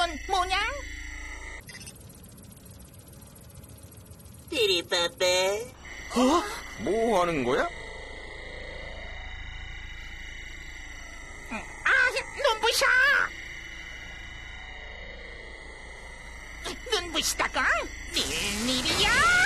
건 뭐냐? 삐리빠빠. 뭐 하는 거야? 눈부셔! 눈부시다가 웬일이야?